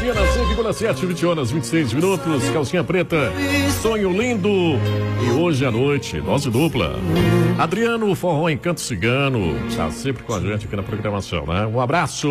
Platina 100,7, 20 horas, 26 minutos, calcinha preta, sonho lindo. E hoje à noite, dose dupla. Adriano Forró Encanto Cigano, está sempre com a gente aqui na programação, né? Um abraço.